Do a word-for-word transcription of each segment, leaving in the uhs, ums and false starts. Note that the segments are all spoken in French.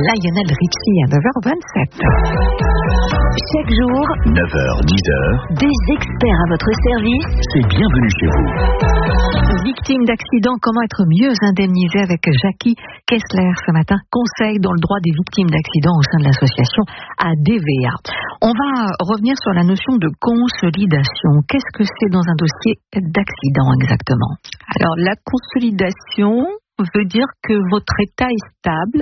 Lionel Richie à neuf heures vingt-sept. Chaque jour, neuf heures dix heures, des experts à votre service. C'est bienvenue chez vous. Victime d'accident, comment être mieux indemnisé avec Jackie Kessler ce matin, conseil dans le droit des victimes d'accident au sein de l'association A D V A. On va revenir sur la notion de consolidation. Qu'est-ce que c'est dans un dossier d'accident exactement? Alors la consolidation veut dire que votre état est stable.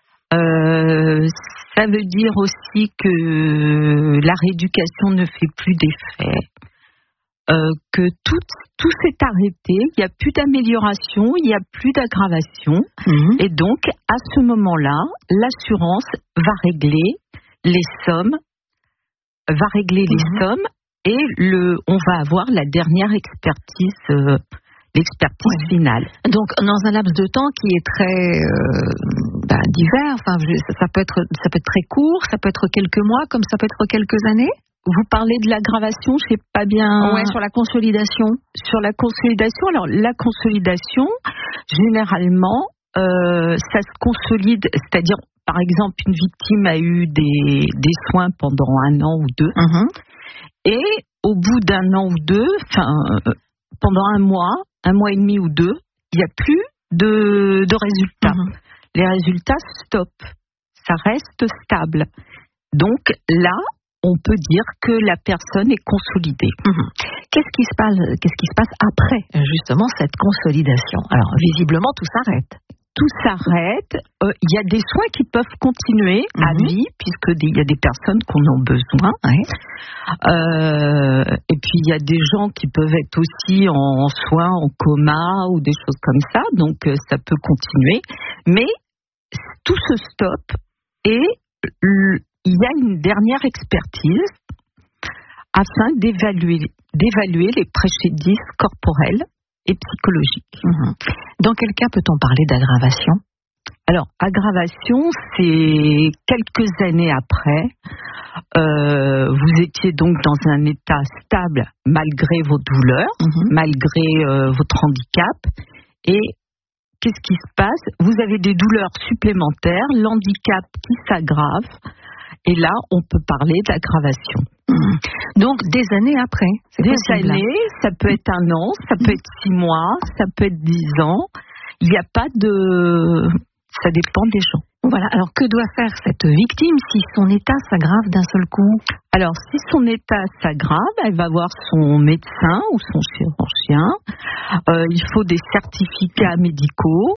Euh, ça veut dire aussi que la rééducation ne fait plus d'effet, euh, que tout, tout s'est arrêté, il n'y a plus d'amélioration, il n'y a plus d'aggravation. Mmh. Et donc, à ce moment-là, l'assurance va régler les sommes, va régler mmh. les sommes et le, on va avoir la dernière expertise euh, l'expertise ouais. finale. Donc, dans un laps de temps qui est très euh, ben, divers, enfin, ça peut être, ça peut être très court, ça peut être quelques mois, comme ça peut être quelques années. Vous parlez de l'aggravation, je sais pas bien. Ouais, sur la consolidation. Sur la consolidation, alors la consolidation, généralement, euh, ça se consolide, c'est-à-dire, par exemple, une victime a eu des, des soins pendant un an ou deux, mm-hmm. et au bout d'un an ou deux, enfin, euh, pendant un mois, un mois et demi ou deux, il n'y a plus de, de résultats. Mmh. Les résultats stoppent. Ça reste stable. Donc là, on peut dire que la personne est consolidée. Mmh. Qu'est-ce qui se passe, qu'est-ce qui se passe après, justement, cette consolidation? Alors, visiblement, tout s'arrête. Tout s'arrête. Il euh, y a des soins qui peuvent continuer mmh. à vie, puisqu'il y a des personnes qui en ont besoin. Ouais. Euh, et puis, il y a des gens qui peuvent être aussi en soins, en coma ou des choses comme ça. Donc, euh, ça peut continuer. Mais tout se stoppe et il y a une dernière expertise afin d'évaluer, d'évaluer les préjudices corporels et psychologiques. Mmh. Dans quel cas peut-on parler d'aggravation? Alors, aggravation, c'est quelques années après. Euh, vous étiez donc dans un état stable malgré vos douleurs, mmh. malgré euh, votre handicap. Et qu'est-ce qui se passe? Vous avez des douleurs supplémentaires, l'handicap qui s'aggrave. Et là, on peut parler d'aggravation. Mmh. Donc, des années après. C'est des possible. années, ça peut être un an, ça peut être six mois, ça peut être dix ans. Il n'y a pas de... Ça dépend des gens. Voilà. Alors, que doit faire cette victime si son état s'aggrave d'un seul coup? Alors, si son état s'aggrave, elle va voir son médecin ou son chirurgien. Euh, il faut des certificats médicaux.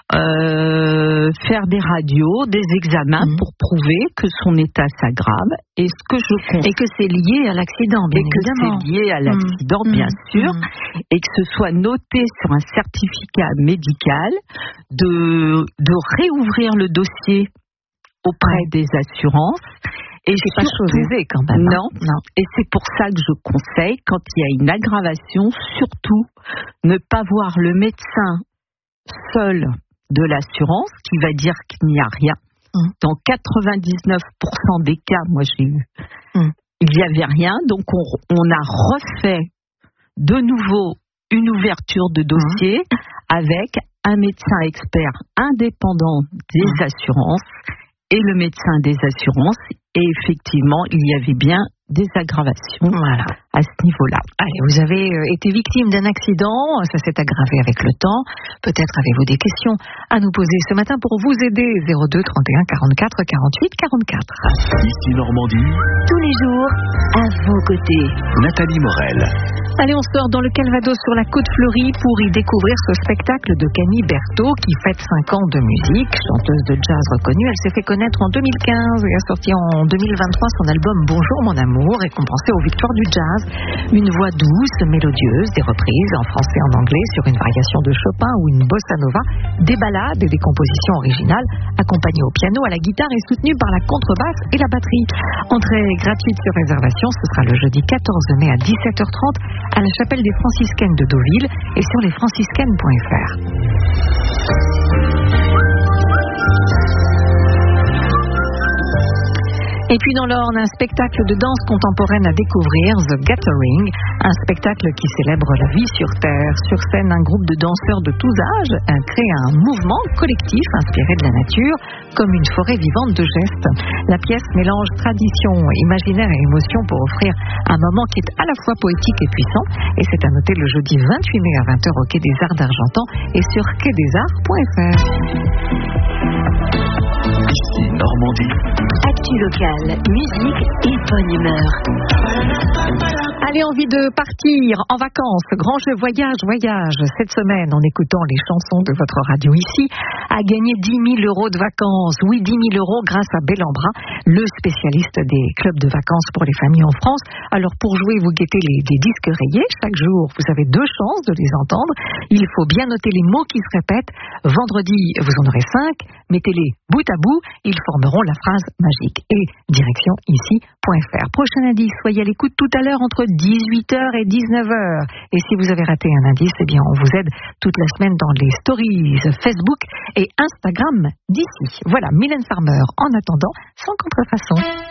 Euh, faire des radios, des examens mmh. pour prouver que son état s'aggrave et ce que je conseille. Et que c'est lié à l'accident, bien et évidemment. que c'est lié à l'accident, mmh. bien sûr, mmh. et que ce soit noté sur un certificat médical, de, de réouvrir le dossier auprès ouais. des assurances. Et c'est pas chose aisée quand même. Non, non. Et c'est pour ça que je conseille, quand il y a une aggravation, surtout ne pas voir le médecin seul de l'assurance qui va dire qu'il n'y a rien. Mmh. Dans quatre-vingt-dix-neuf pour cent des cas, moi j'ai eu, mmh. il n'y avait rien. Donc on, on a refait de nouveau une ouverture de dossier mmh. avec un médecin expert indépendant des mmh. assurances et le médecin des assurances. Et effectivement, il y avait bien des aggravations voilà. à ce niveau-là. Allez, vous avez euh, été victime d'un accident, ça s'est aggravé avec le temps. Peut-être avez-vous des questions à nous poser ce matin pour vous aider. zéro deux trente et un quarante-quatre quarante-huit quarante-quatre. Ici Normandie. Tous les jours, à vos côtés. Nathalie Morel. Allez, on sort dans le Calvados sur la Côte Fleurie pour y découvrir ce spectacle de Camille Berthaud qui fête cinq ans de musique. Chanteuse de jazz reconnue, elle s'est fait connaître en deux mille quinze et a sorti en deux mille vingt-trois son album Bonjour mon amour, récompensé aux victoires du jazz. Une voix douce, mélodieuse, des reprises en français et en anglais sur une variation de Chopin ou une bossa nova, des ballades et des compositions originales accompagnées au piano, à la guitare et soutenues par la contrebasse et la batterie. Entrée gratuite sur réservation, ce sera le jeudi quatorze mai à dix-sept heures trente à la chapelle des franciscaines de Deauville et sur lesfranciscaines point f r. Et puis dans l'Orne, un spectacle de danse contemporaine à découvrir, The Gathering, un spectacle qui célèbre la vie sur Terre. Sur scène, un groupe de danseurs de tous âges crée un mouvement collectif inspiré de la nature, comme une forêt vivante de gestes. La pièce mélange tradition, imaginaire et émotion pour offrir un moment qui est à la fois poétique et puissant. Et c'est à noter le jeudi vingt-huit mai à vingt heures au Quai des Arts d'Argentan et sur quai des arts point f r. Ici Normandie. Actu locale, musique et bonne humeur. Allez, envie de partir en vacances, grand jeu voyage, voyage, cette semaine en écoutant les chansons de votre radio ici, a gagné dix mille euros de vacances. Oui, dix mille euros grâce à Bellambra, le spécialiste des clubs de vacances pour les familles en France. Alors pour jouer, vous guettez les, les disques rayés. Chaque jour, vous avez deux chances de les entendre. Il faut bien noter les mots qui se répètent. Vendredi, vous en aurez cinq. Mettez-les bout à bout, ils formeront la phrase magique. Et direction ici point f r. Prochain indice, soyez à l'écoute tout à l'heure entre dix-huit heures et dix-neuf heures. Et si vous avez raté un indice, eh bien on vous aide toute la semaine dans les stories Facebook et Instagram d'ici. Voilà, Mylène Farmer en attendant, sans contrefaçon.